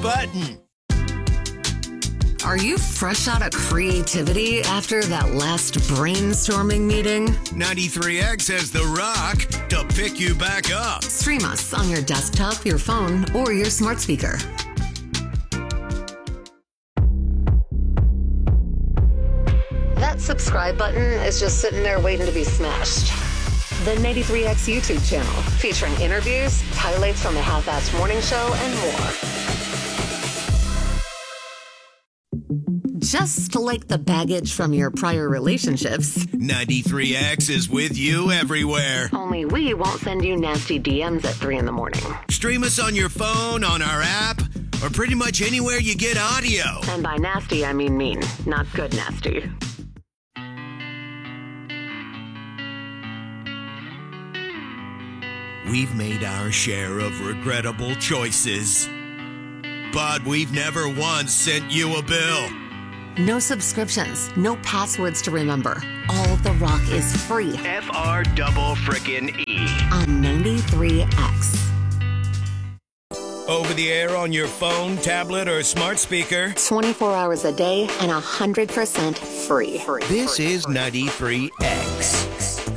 button. Are you fresh out of creativity after that last brainstorming meeting? 93X has The Rock to pick you back up. Stream us on your desktop, your phone, or your smart speaker. That subscribe button is just sitting there waiting to be smashed. The 93X YouTube channel, featuring interviews, highlights from the Half-Assed Morning Show, and more. Just like the baggage from your prior relationships, 93X is with you everywhere. only we won't send you nasty DMs at 3 in the morning. Stream us on your phone, on our app, or pretty much anywhere you get audio. And by nasty, I mean mean, not good nasty. We've made our share of regrettable choices, but we've never once sent you a bill. No subscriptions, no passwords to remember. All The Rock is free FR-double-frickin-E. on 93X. Over the air on your phone, tablet, or smart speaker. 24 hours a day and 100% free. This is 93X.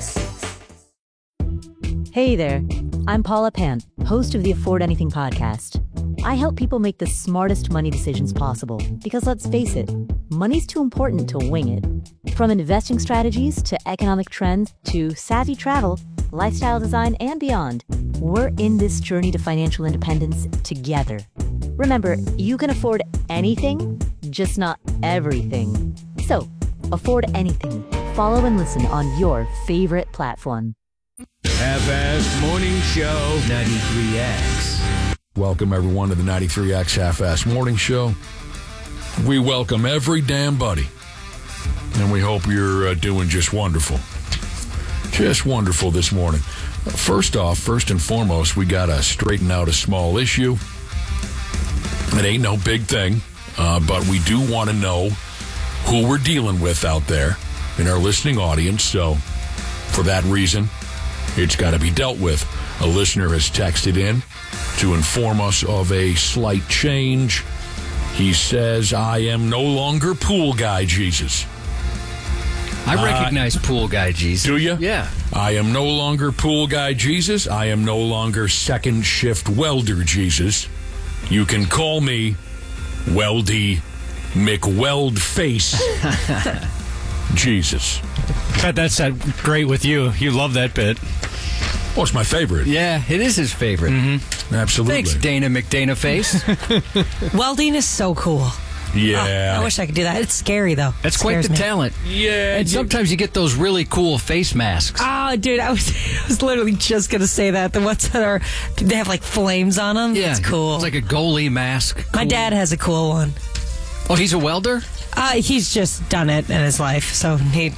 Hey there, I'm Paula Pant, host of the Afford Anything podcast. I help people make the smartest money decisions possible because let's face it, money's too important to wing it. From investing strategies to economic trends to savvy travel, lifestyle design, and beyond, we're in this journey to financial independence together. Remember, you can afford anything, just not everything. So, afford anything. Follow and listen on your favorite platform. Half-Assed Morning Show, 93X. Welcome, everyone, to the 93X Half-Assed Morning Show. We welcome every damn buddy, and we hope you're doing just wonderful. Just wonderful this morning. First and foremost, we got to straighten out a small issue. It ain't no big thing, but we do want to know who we're dealing with out there in our listening audience, so for that reason, it's got to be dealt with. A listener has texted in to inform us of a slight change. He says, I am no longer pool guy Jesus. I recognize pool guy Jesus. Do you? Yeah. I am no longer pool guy Jesus. I am no longer second shift welder Jesus. You can call me Weldy McWeldface Jesus. Bet that's great with you. You love that bit. Oh, it's my favorite. Yeah, it is his favorite. Mm-hmm. Absolutely. Thanks, Dana McDanaface. Welding is so cool. Yeah. I wish I could do that. It's scary, though. That's quite the talent. Yeah. And sometimes you get those really cool face masks. Oh, dude, I was literally just going to say that. The ones that are, they have like flames on them. Yeah. It's cool. It's like a goalie mask. My Cool. dad has a cool one. Oh, he's a welder? He's just done it in his life. So he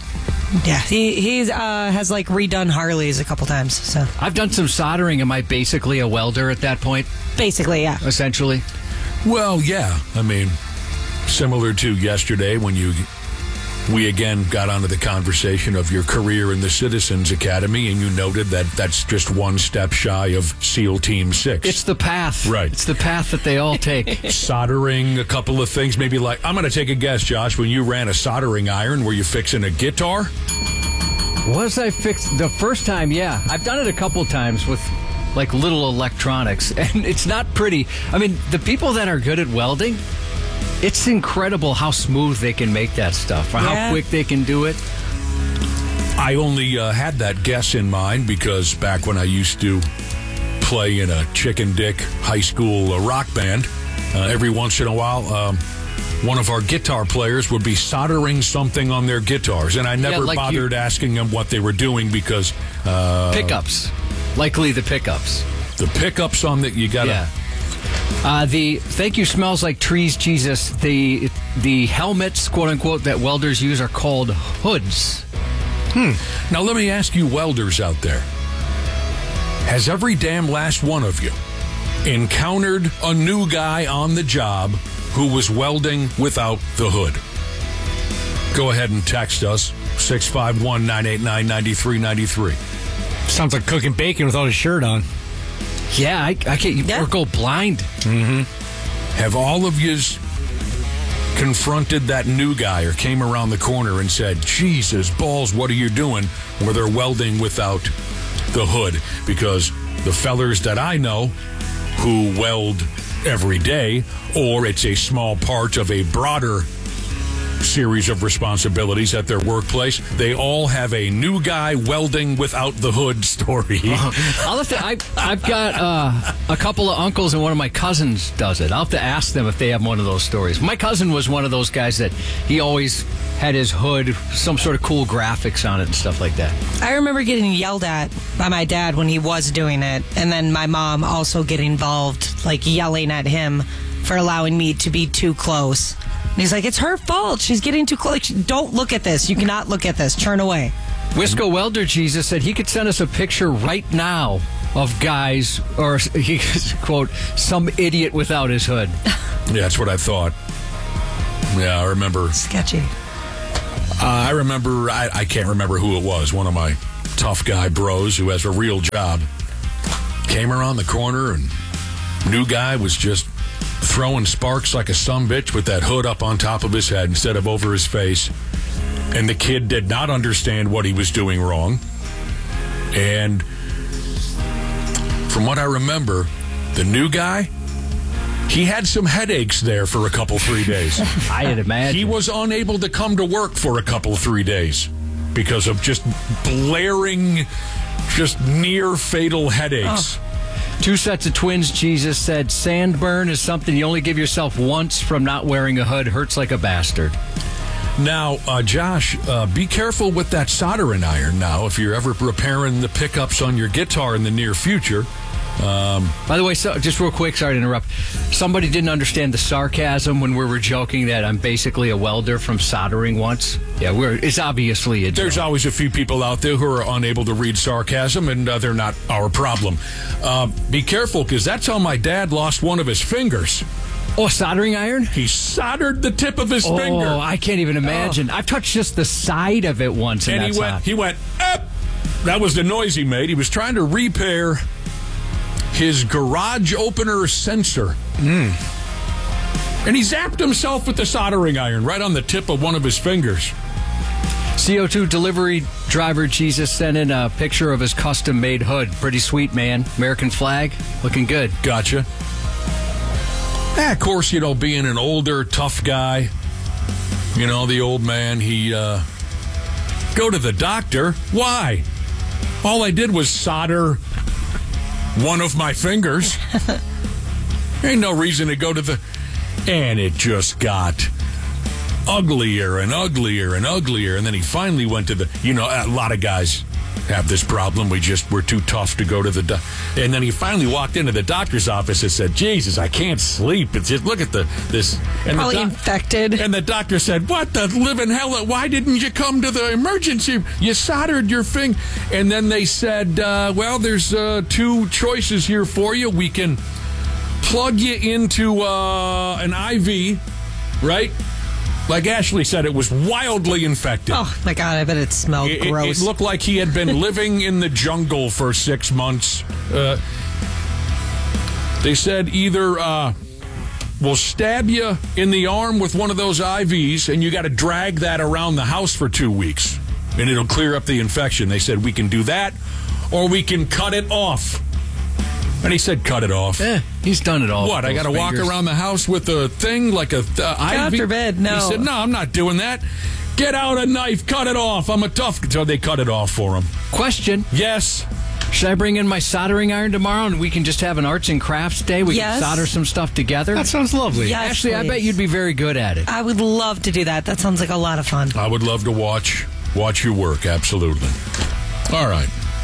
has like redone Harleys a couple times. So I've done some soldering. Am I basically a welder at that point? basically, yeah. Essentially? Well, yeah. I mean, similar to yesterday when we again got onto the conversation of your career in the Citizens Academy, and you noted that that's just one step shy of SEAL Team 6. It's the path. Right. It's the path that they all take. Soldering a couple of things, maybe like, I'm going to take a guess, Josh, when you ran a soldering iron, were you fixing a guitar? Was I fixed the first time? Yeah. I've done it a couple times with like little electronics, and it's not pretty. I mean, the people that are good at welding, it's incredible how smooth they can make that stuff, or how quick they can do it. I only had that guess in mind because back when I used to play in a chicken dick high school rock band, every once in a while, one of our guitar players would be soldering something on their guitars, and I never bothered asking them what they were doing because... pickups. Likely the pickups. The pickups on that you got to... Yeah. The thank you smells like trees, Jesus. The helmets, quote unquote, that welders use are called hoods. Now let me ask you welders out there. Has every damn last one of you encountered a new guy on the job who was welding without the hood? Go ahead and text us, 651-989-9393. Sounds like cooking bacon without a shirt on. Yeah, I can't. Or go blind. Mm-hmm. have all of yous confronted that new guy or came around the corner and said, Jesus balls, what are you doing, where they're welding without the hood? Because the fellers that I know who weld every day, or it's a small part of a broader series of responsibilities at their workplace, they all have a new guy welding without the hood story. I've got a couple of uncles and one of my cousins does it. I'll have to ask them if they have one of those stories. My cousin was one of those guys that he always had his hood, some sort of cool graphics on it and stuff like that. I remember getting yelled at by my dad when he was doing it, and then my mom also getting involved, like yelling at him for allowing me to be too close. And he's like, it's her fault. She's getting too close. Don't look at this. You cannot look at this. Turn away. Wisco Welder Jesus said he could send us a picture right now of guys, or he quote, some idiot without his hood. Yeah, that's what I thought. Yeah, I remember. Sketchy. I remember, I can't remember who it was, one of my tough guy bros who has a real job, came around the corner and new guy was just throwing sparks like a sumbitch with that hood up on top of his head instead of over his face. And the kid did not understand what he was doing wrong. And from what I remember, the new guy, he had some headaches there for a couple, 3 days. I'd imagine. He was unable to come to work for a couple, 3 days because of just blaring, just near fatal headaches. Oh. 2 sets of twins, Jesus said, sandburn is something you only give yourself once from not wearing a hood. Hurts like a bastard. Now, Josh, be careful with that soldering iron now if you're ever repairing the pickups on your guitar in the near future. By the way, so, just real quick, sorry to interrupt. Somebody didn't understand the sarcasm when we were joking that I'm basically a welder from soldering once. Yeah, it's obviously a joke. There's always a few people out there who are unable to read sarcasm, and they're not our problem. Be careful, because that's how my dad lost one of his fingers. Oh, soldering iron? He soldered the tip of his finger. Oh, I can't even imagine. I've touched just the side of it once, and that's hot. He went, up! That was the noise he made. He was trying to repair his garage opener sensor. And he zapped himself with the soldering iron right on the tip of one of his fingers. CO2 delivery driver Jesus sent in a picture of his custom-made hood. Pretty sweet, man. American flag, looking good. Gotcha. Of course, being an older, tough guy, the old man, he go to the doctor. Why? All I did was solder one of my fingers. Ain't no reason to go to the... And it just got uglier and uglier and uglier. And then he finally went to the... a lot of guys have this problem. We're too tough to go to the... And then he finally walked into the doctor's office and said, Jesus, I can't sleep. It's just, look at this. And probably infected. And the doctor said, what the living hell? Why didn't you come to the emergency? You soldered your finger. And then they said, there's 2 choices here for you. We can plug you into an IV, right? Like Ashley said, it was wildly infected. Oh, my God, I bet it smelled gross. It looked like he had been living in the jungle for 6 months. They said either we'll stab you in the arm with one of those IVs, and you got to drag that around the house for 2 weeks, and it'll clear up the infection. They said we can do that, or we can cut it off. And he said, cut it off. He's done it all. What, I got to walk around the house with a thing like a IV? God forbid, no. He said, no, I'm not doing that. Get out a knife, cut it off. I'm a tough... So they cut it off for him. Question. Yes. Should I bring in my soldering iron tomorrow and we can just have an arts and crafts day? We can solder some stuff together? That sounds lovely. Yes, Actually, please. I bet you'd be very good at it. I would love to do that. That sounds like a lot of fun. I would love to watch you work, absolutely. All right.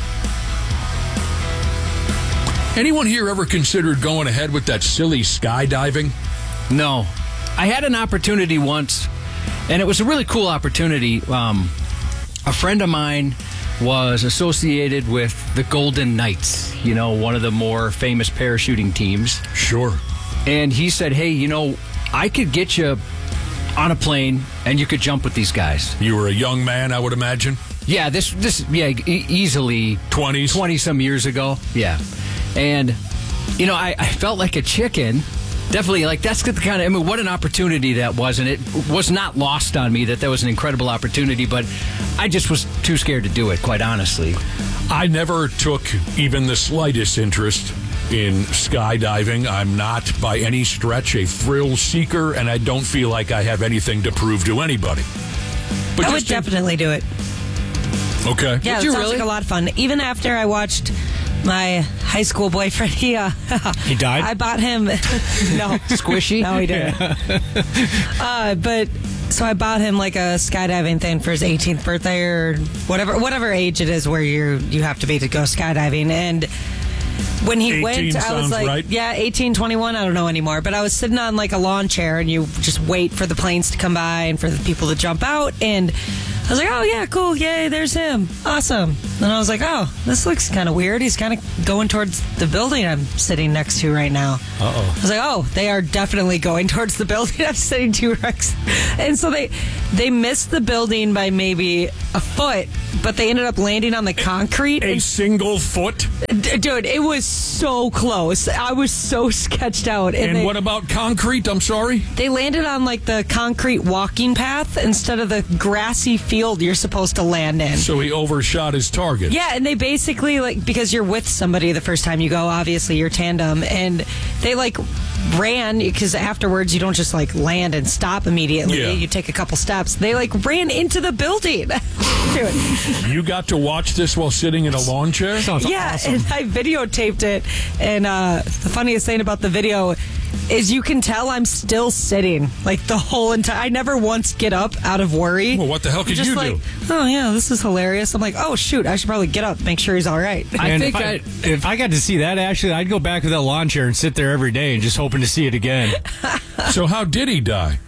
Anyone here ever considered going ahead with that silly skydiving? No. I had an opportunity once, and it was a really cool opportunity. A friend of mine was associated with the Golden Knights, one of the more famous parachuting teams. Sure. And he said, hey, I could get you on a plane, and you could jump with these guys. You were a young man, I would imagine? Yeah, easily 20s? 20-some years ago. Yeah. And, I felt like a chicken Definitely, like, that's the kind of, I mean, what an opportunity that was, and it was not lost on me that was an incredible opportunity, but I just was too scared to do it, quite honestly. I never took even the slightest interest in skydiving. I'm not by any stretch a thrill seeker, and I don't feel like I have anything to prove to anybody. But I would definitely do it. Okay. Yeah, it sounds like a lot of fun. Even after I watched my high school boyfriend, he died? I bought him. No. Squishy? No, he didn't. But so I bought him like a skydiving thing for his 18th birthday or whatever age it is where you have to be to go skydiving. And when he went, I was like, right? yeah, 18, 21, I don't know anymore. But I was sitting on like a lawn chair and you just wait for the planes to come by and for the people to jump out. And I was like, oh, yeah, cool. Yay, there's him. Awesome. And I was like, oh, this looks kind of weird. He's kind of going towards the building I'm sitting next to right now. Uh-oh. I was like, oh, they are definitely going towards the building I'm sitting to, Rex. And so they missed the building by maybe a foot, but they ended up landing on the concrete. A single foot? Dude, it was so close. I was so sketched out. And what about concrete? I'm sorry? They landed on like the concrete walking path instead of the grassy field you're supposed to land in. So he overshot his target. Yeah, and they basically, like, because you're with somebody the first time you go, obviously you're tandem, and they like ran, because afterwards you don't just like land and stop immediately. Yeah. You take a couple steps. They like ran into the building. Dude. You got to watch this while sitting in a lawn chair? Sounds Yeah, awesome. and I videotaped it, and the funniest thing about the video is you can tell I'm still sitting like the whole entire. I never once get up out of worry. Well, what the hell could Just you like, do? oh yeah, this is hilarious. I'm like, oh shoot, I should probably get up, make sure he's all right. And if I got to see that, Ashley, I'd go back to that lawn chair and sit there every day and just hoping to see it again. So how did he die?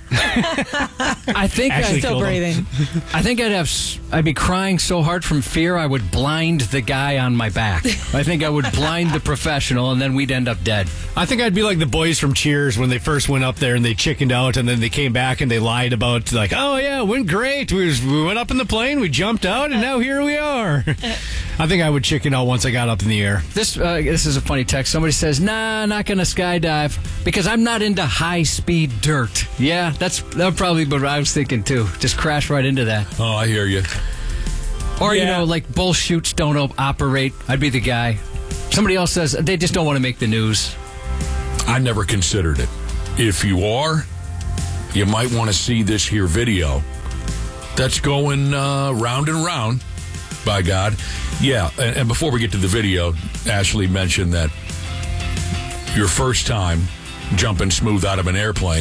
I think Actually Still killed him. breathing. I think I'd be crying so hard from fear I would blind the guy on my back. I think I would blind the professional, and then we'd end up dead. I think I'd be like the boys from Cheers when they first went up there and they chickened out, and then they came back and they lied about, like, oh yeah, it went great. We went up in the plane, we jumped out, and now here we are. I think I would chicken out once I got up in the air. This is a funny text. Somebody says, nah, not going to skydive because I'm not into high-speed dirt. Yeah, that's probably what I was thinking, too. Just crash right into that. Oh, I hear you. Or, Yeah. like bull chutes don't operate. I'd be the guy. Somebody else says they just don't want to make the news. I never considered it. If you are, you might want to see this here video. That's going round and round, by God. Yeah, and before we get to the video, Ashley mentioned that your first time jumping smooth out of an airplane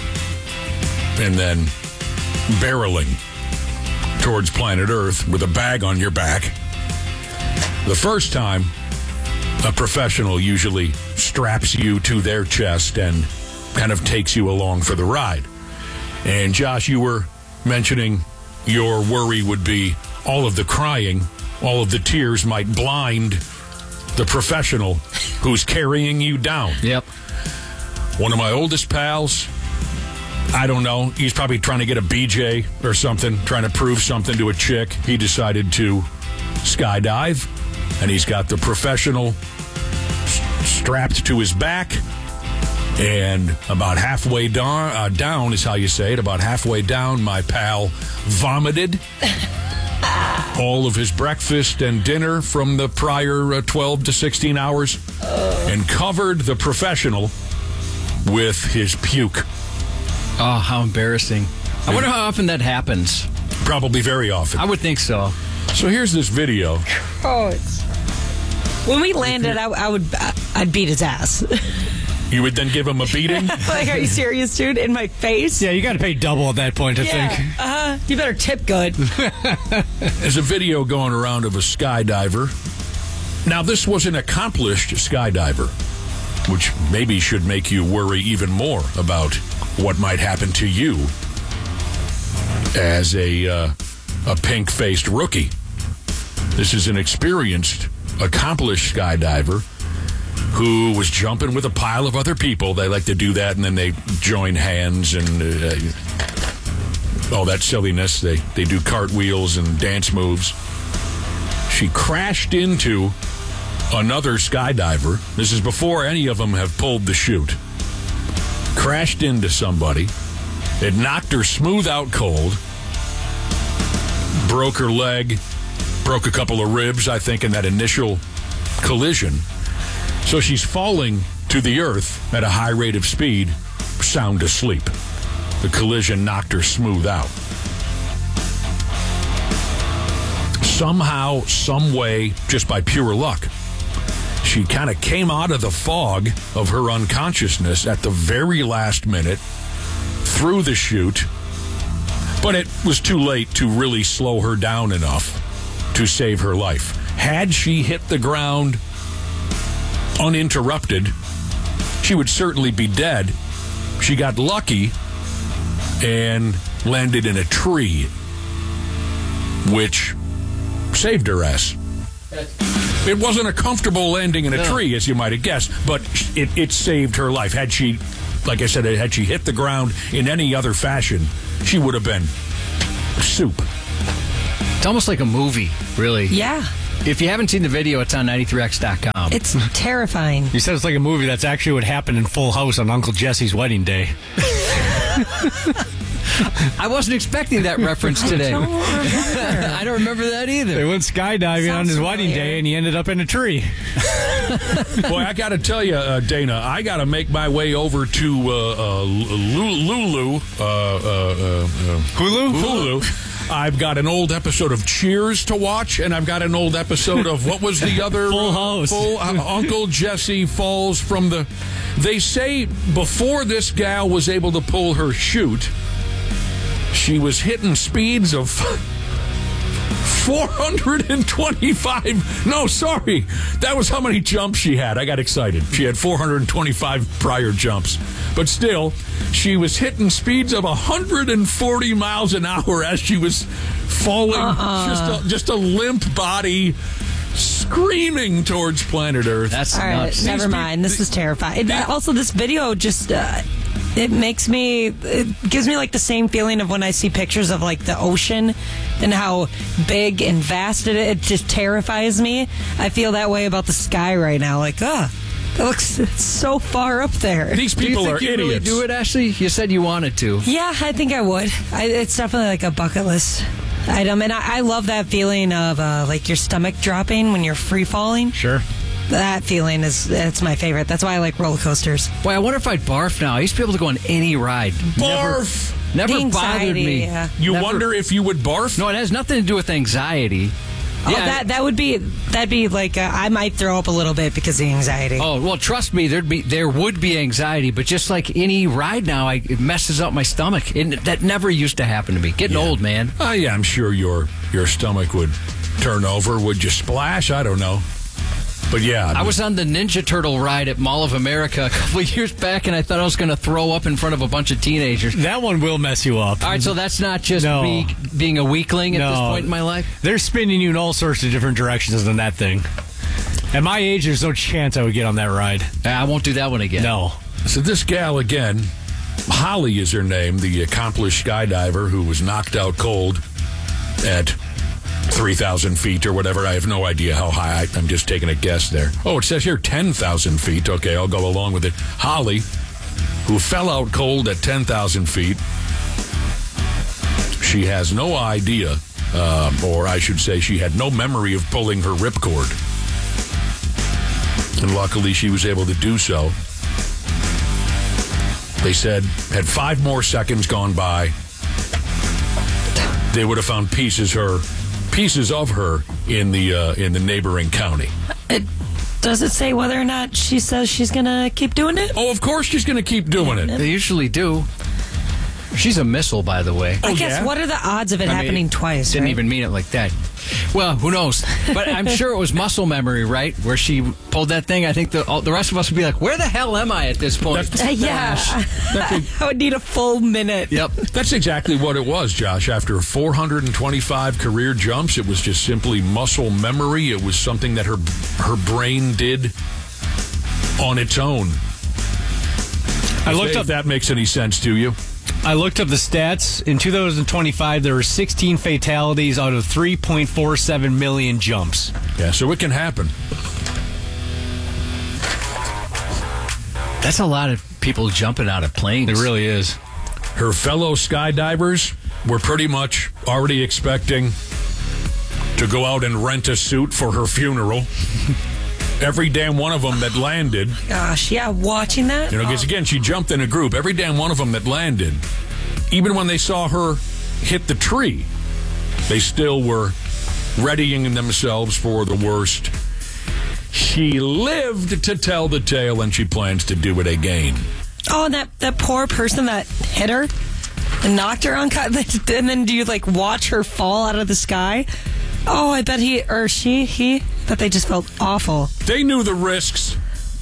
and then barreling towards planet Earth with a bag on your back. The first time, a professional usually straps you to their chest and kind of takes you along for the ride. And Josh, you were mentioning your worry would be all of the crying, all of the tears might blind the professional who's carrying you down. Yep. One of my oldest pals, I don't know, he's probably trying to get a BJ or something, trying to prove something to a chick. He decided to skydive, and he's got the professional strapped to his back. And about halfway down is how you say it. About halfway down, my pal vomited all of his breakfast and dinner from the prior 12 to 16 hours and covered the professional with his puke. Oh, how embarrassing. I wonder how often that happens. Probably very often. I would think so. So here's this video. When we landed, I'd beat his ass. You would then give him a beating? Like, are you serious, dude? In my face? Yeah, you got to pay double at that point, I think. You better tip good. There's a video going around of a skydiver. Now, this was an accomplished skydiver, which maybe should make you worry even more about what might happen to you as a pink-faced rookie. This is an experienced, accomplished skydiver who was jumping with a pile of other people. They like to do that, and then they join hands and all that silliness. They do cartwheels and dance moves. She crashed into another skydiver. This is before any of them have pulled the chute. crashed into somebody. It knocked her smooth out cold, broke her leg, broke a couple of ribs, I think, in that initial collision. So she's falling to the earth at a high rate of speed, sound asleep. The collision knocked her smooth out. Somehow, some way, just by pure luck, she kind of came out of the fog of her unconsciousness at the very last minute, through the chute, but it was too late to really slow her down enough to save her life. Had she hit the ground uninterrupted, she would certainly be dead. She got lucky and landed in a tree, which saved her ass. It wasn't a comfortable landing in a tree, as you might have guessed, but it saved her life. Had she, like I said, had she hit the ground in any other fashion, she would have been soup. It's almost like a movie, really. Yeah. If you haven't seen the video, it's on 93x.com. It's terrifying. You said it's like a movie. That's actually what happened in Full House on Uncle Jesse's wedding day. I wasn't expecting that reference today. I don't remember that either. They went skydiving on his wedding familiar. day, and he ended up in a tree. Boy, I got to tell you, Dana, I got to make my way over to Hulu. I've got an old episode of Cheers to watch, and I've got an old episode of, what was the other? Full House. Uncle Jesse falls from the... They say before this gal was able to pull her chute, she was hitting speeds of 425. No, sorry. That was how many jumps she had. I got excited. She had 425 prior jumps. But still, she was hitting speeds of 140 miles an hour as she was falling. Just a limp body screaming towards planet Earth. That's all right. nuts. Never mind. This is terrifying. Also, this video just... it gives me like the same feeling of when I see pictures of like the ocean and how big and vast it just terrifies me. I feel that way about the sky right now. Like, that looks it's so far up there. These people are you idiots. Really do it, Ashley? You said you wanted to. Yeah, I think I would. It's definitely like a bucket list item. And I love that feeling of like your stomach dropping when you're free falling. Sure. That feeling it's my favorite. That's why I like roller coasters. Boy, I wonder if I'd barf now. I used to be able to go on any ride. Barf! Never The bothered anxiety, me. yeah. You Never- wonder if you would barf? No, it has nothing to do with anxiety. Yeah, that'd be like I might throw up a little bit because of the anxiety. Oh, well, trust me, there would be anxiety, but just like any ride now, it messes up my stomach. That never used to happen to me. Getting old, man. Yeah, I'm sure your stomach would turn over. Would you splash? I don't know. But yeah. I was on the Ninja Turtle ride at Mall of America a couple of years back, and I thought I was going to throw up in front of a bunch of teenagers. That one will mess you up. All right, so that's not just No. me being a weakling at this point in my life? They're spinning you in all sorts of different directions than that thing. At my age, there's no chance I would get on that ride. I won't do that one again. No. So this gal again, Holly is her name, the accomplished skydiver who was knocked out cold at 3,000 feet or whatever. I have no idea how high. I'm just taking a guess there. Oh, it says here 10,000 feet. Okay, I'll go along with it. Holly, who fell out cold at 10,000 feet. She has no idea, or I should say she had no memory of pulling her ripcord. And luckily she was able to do so. They said, had 5 more seconds gone by, they would have found pieces of her in the neighboring county. Does it say whether or not she says she's going to keep doing it? Oh, of course she's going to keep doing it. They usually do. She's a missile, by the way. I guess, what are the odds of it happening twice? Didn't right? even mean it like that. Well, who knows? But I'm sure it was muscle memory, right? Where she pulled that thing. I think the rest of us would be like, where the hell am I at this point? Yeah. I would need a full minute. Yep. That's exactly what it was, Josh. After 425 career jumps, it was just simply muscle memory. It was something that her brain did on its own. I looked up. If that makes any sense to you. I looked up the stats. In 2025, there were 16 fatalities out of 3.47 million jumps. Yeah, so it can happen. That's a lot of people jumping out of planes. It really is. Her fellow skydivers were pretty much already expecting to go out and rent a suit for her funeral. Every damn one of them that landed. Gosh, yeah, watching that. Because again, she jumped in a group. Every damn one of them that landed, even when they saw her hit the tree, they still were readying themselves for the worst. She lived to tell the tale, and she plans to do it again. Oh, and that poor person that hit her and knocked her unconscious. And then do you watch her fall out of the sky? Oh, I bet he bet they just felt awful. They knew the risks.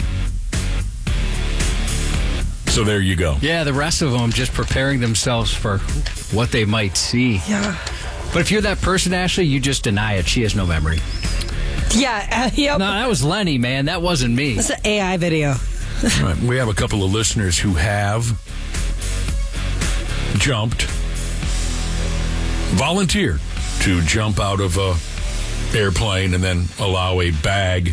So there you go. Yeah, the rest of them just preparing themselves for what they might see. Yeah. But if you're that person, Ashley, you just deny it. She has no memory. Yeah. Yep. No, that was Lenny, man. That wasn't me. It's an AI video. All right, we have a couple of listeners who have volunteered to jump out of a airplane and then allow a bag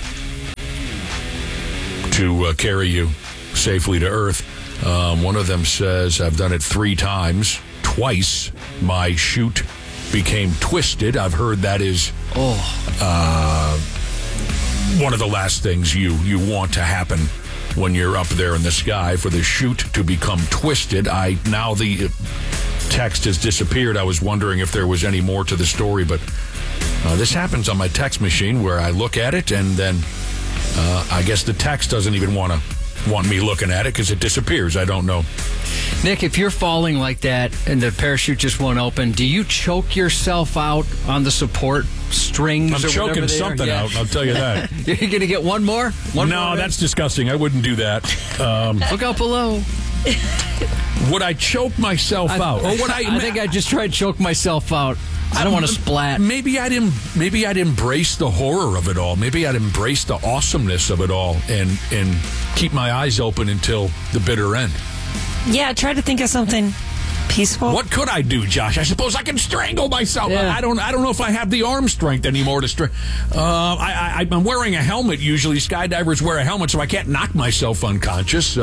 to carry you safely to Earth. One of them says, I've done it 3 times. Twice, my chute became twisted. I've heard that is one of the last things you want to happen when you're up there in the sky, for the chute to become twisted. Now the text has disappeared. I was wondering if there was any more to the story, but this happens on my text machine where I look at it and then I guess the text doesn't even want me looking at it because it disappears. I don't know. Nick, if you're falling like that and the parachute just won't open, do you choke yourself out on the support strings? I'm choking something out, I'll tell you that. You're going to get one more? No, that's disgusting. I wouldn't do that. Look out below. Would I choke myself out? Or would I think I'd just try to choke myself out. I don't want to splat. Maybe I'd embrace the horror of it all. Maybe I'd embrace the awesomeness of it all and keep my eyes open until the bitter end. Yeah, try to think of something peaceful. What could I do, Josh? I suppose I can strangle myself. Yeah. I don't know if I have the arm strength anymore to I'm wearing a helmet usually. Skydivers wear a helmet, so I can't knock myself unconscious.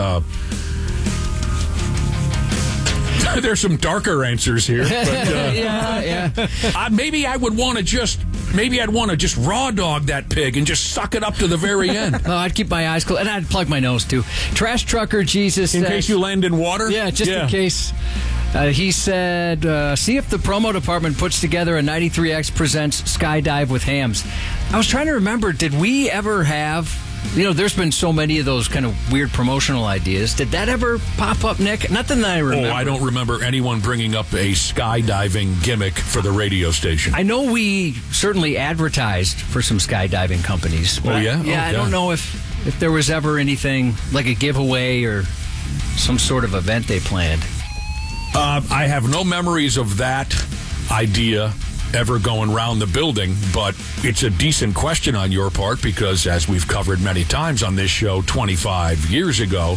There's some darker answers here. But, yeah. Maybe I'd want to just raw dog that pig and just suck it up to the very end. Oh, I'd keep my eyes closed, and I'd plug my nose too. Trash trucker Jesus in case you land in water. Yeah, in case. He said, see if the promo department puts together a 93X presents Skydive with Hams. I was trying to remember, did we ever have... there's been so many of those kind of weird promotional ideas. Did that ever pop up, Nick? Nothing that I remember. Oh, I don't remember anyone bringing up a skydiving gimmick for the radio station. I know we certainly advertised for some skydiving companies. Oh, yeah? Yeah, I don't know if there was ever anything like a giveaway or some sort of event they planned. I have no memories of that idea ever going around the building, but it's a decent question on your part because, as we've covered many times on this show 25 years ago,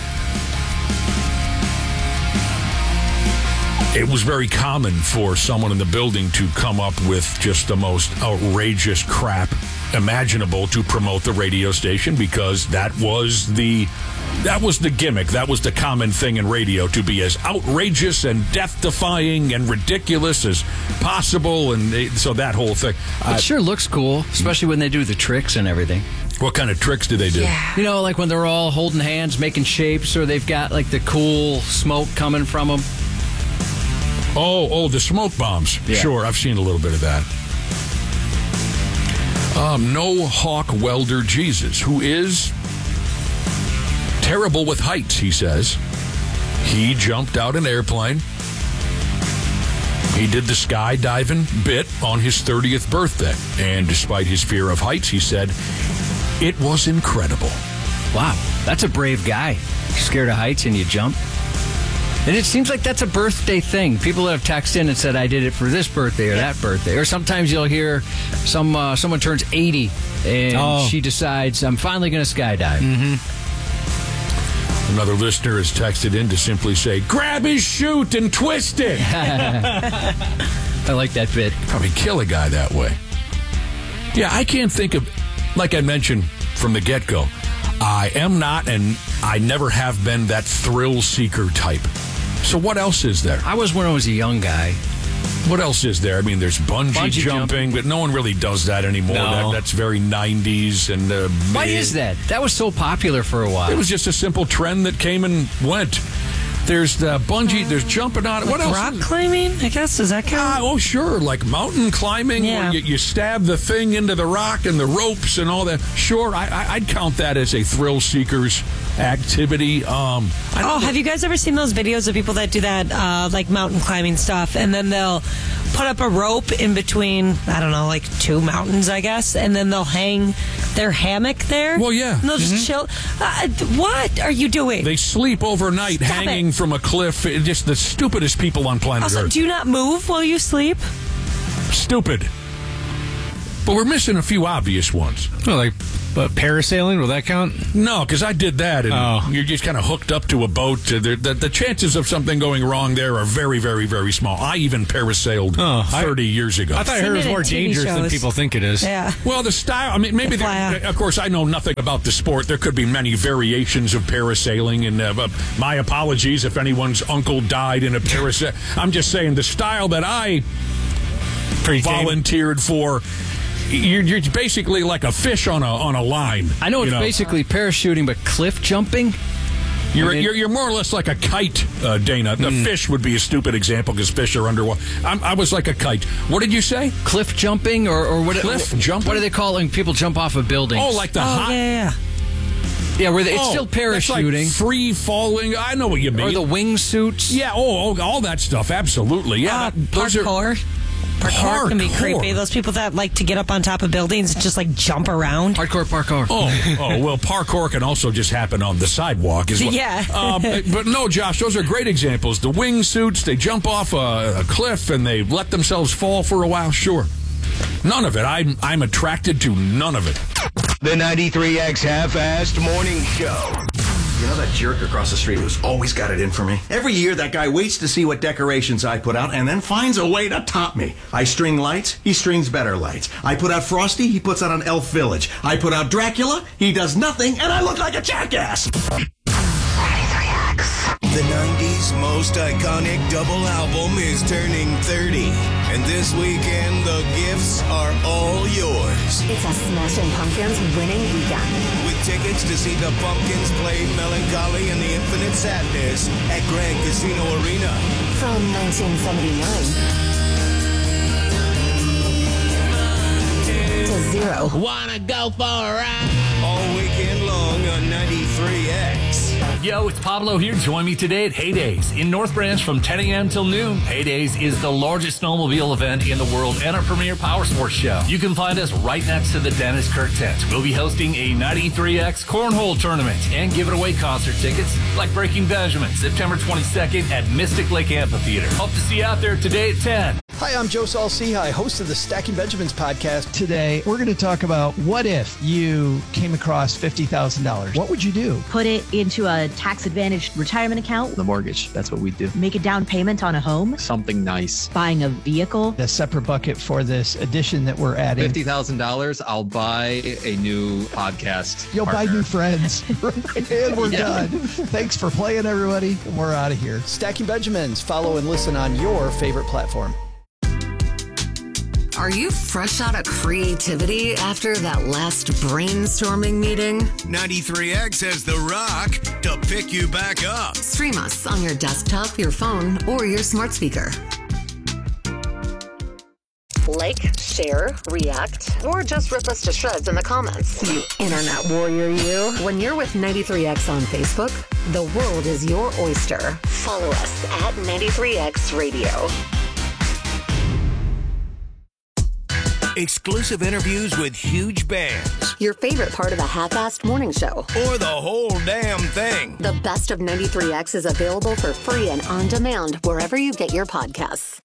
it was very common for someone in the building to come up with just the most outrageous crap imaginable to promote the radio station because that was the gimmick. That was the common thing in radio, to be as outrageous and death-defying and ridiculous as possible. And so that whole thing. It sure looks cool, especially when they do the tricks and everything. What kind of tricks do they do? Yeah. Like when they're all holding hands, making shapes, or they've got like the cool smoke coming from them. Oh, the smoke bombs. Yeah. Sure, I've seen a little bit of that. No Hawk Welder Jesus, who is terrible with heights, he says. He jumped out an airplane. He did the skydiving bit on his 30th birthday. And despite his fear of heights, he said, it was incredible. Wow, that's a brave guy. You're scared of heights and you jump. And it seems like that's a birthday thing. People have texted in and said, I did it for this birthday or that birthday. Or sometimes you'll hear someone turns 80 and she decides, I'm finally going to skydive. Mm-hmm. Another listener has texted in to simply say, grab his chute and twist it. I like that bit. Probably kill a guy that way. Yeah, I can't think of, like I mentioned from the get-go, I am not, and I never have been that thrill seeker type. So what else is there? I was when I was a young guy. What else is there? I mean, there's bungee jumping, but no one really does that anymore. No. That's very 90s. And Why is that? That was so popular for a while. It was just a simple trend that came and went. There's the bungee, there's jumping on it. What else? Rock climbing, I guess. Does that count? Oh, sure. Like mountain climbing, Yeah. where you stab the thing into the rock and the ropes and all that. Sure, I'd count that as a thrill seeker's activity. Have you guys ever seen those videos of people that do that, like mountain climbing stuff, and then they'll put up a rope in between, I don't know, like two mountains, I guess, and then they'll hang their hammock there? Well, yeah. And they'll just chill. What are you doing? They sleep overnight Stop hanging it. from a cliff. Just the stupidest people on planet Also, Earth. do you not move while you sleep? Stupid. But we're missing a few obvious ones. Well, like, but parasailing, will that count? No, because I did that, and you're just kind of hooked up to a boat. The chances of something going wrong there are very, very, very small. I even parasailed 30 years ago. I thought I heard it was Seen it more in TV dangerous than shows. people think it is. Yeah. Well, the style, I mean, maybe, of course, I know nothing about the sport. There could be many variations of parasailing, and my apologies if anyone's uncle died in a parasail. I'm just saying the style that I volunteered for, you're basically like a fish on a line. I know it's basically parachuting, but cliff jumping? You're more or less like a kite, Dana. The fish would be a stupid example because fish are underwater. I was like a kite. What did you say? Cliff jumping or what? Cliff jumping? What do they call it when people jump off of buildings? Oh, like the hot... Yeah. Yeah, where it's still that's parachuting. like free falling. I know what you mean. Or the wingsuits. Yeah, all that stuff. Absolutely. Yeah, those are... Parkour can be creepy. Those people that like to get up on top of buildings and just like jump around. Parkour. Well, parkour can also just happen on the sidewalk as well. Yeah. But no, Josh, those are great examples. The wingsuits, they jump off a cliff and they let themselves fall for a while. Sure. None of it. I'm attracted to none of it. The 93X Half-Assed Morning Show. You know that jerk across the street who's always got it in for me? Every year, that guy waits to see what decorations I put out and then finds a way to top me. I string lights, he strings better lights. I put out Frosty, he puts out an Elf Village. I put out Dracula, he does nothing, and I look like a jackass. 93X. The 90s most iconic double album is turning 30. And this weekend, the gifts are all yours. It's a Smashing Pumpkins winning weekend. With tickets to see the Pumpkins play Melancholy and the Infinite Sadness at Grand Casino Arena. From 1979 to zero. Wanna go for a ride? All weekend long on 93X. Yo, it's Pablo here. Join me today at Heydays in North Branch from 10 a.m. till noon. Heydays is the largest snowmobile event in the world and our premier power sports show. You can find us right next to the Dennis Kirk tent. We'll be hosting a 93X cornhole tournament and giving away concert tickets like Breaking Benjamin, September 22nd at Mystic Lake Amphitheater. Hope to see you out there today at 10. Hi, I'm Joe Saul-Sehy, host of the Stacking Benjamins podcast. Today, we're going to talk about what if you came across $50,000? What would you do? Put it into a tax-advantaged retirement account. The mortgage. That's what we do. Make a down payment on a home. Something nice. Buying a vehicle. A separate bucket for this addition that we're adding. $50,000, I'll buy a new podcast. You'll buy new friends. And we're done. Thanks for playing, everybody. And we're out of here. Stacking Benjamins. Follow and listen on your favorite platform. Are you fresh out of creativity after that last brainstorming meeting? 93X has The Rock to pick you back up. Stream us on your desktop, your phone, or your smart speaker. Like, share, react, or just rip us to shreds in the comments. You internet warrior, you. When you're with 93X on Facebook, the world is your oyster. Follow us at 93X Radio. Exclusive interviews with huge bands. Your favorite part of a half-assed morning show. Or the whole damn thing. The best of 93X is available for free and on demand wherever you get your podcasts.